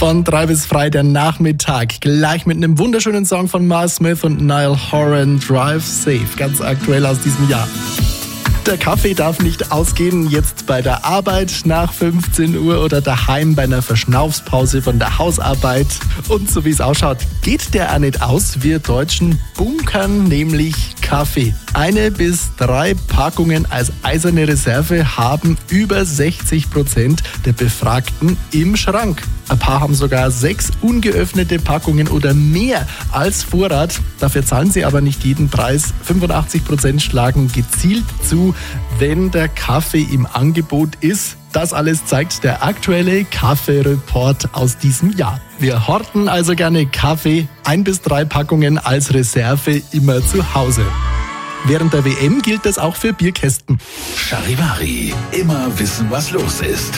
Von 3 bis frei der Nachmittag. Gleich mit einem wunderschönen Song von Miles Smith und Niall Horan, Drive Safe. Ganz aktuell aus diesem Jahr. Der Kaffee darf nicht ausgehen, jetzt bei der Arbeit nach 15 Uhr oder daheim bei einer Verschnaufspause von der Hausarbeit. Und so wie es ausschaut, geht der auch nicht aus. Wir Deutschen bunkern nämlich Kaffee. 1 bis 3 Packungen als eiserne Reserve haben über 60% der Befragten im Schrank. Ein paar haben sogar 6 ungeöffnete Packungen oder mehr als Vorrat. Dafür zahlen sie aber nicht jeden Preis. 85% schlagen gezielt zu, wenn der Kaffee im Angebot ist. Das alles zeigt der aktuelle Kaffee-Report aus diesem Jahr. Wir horten also gerne Kaffee, 1 bis 3 Packungen als Reserve immer zu Hause. Während der WM gilt das auch für Bierkästen. Charivari, immer wissen, was los ist.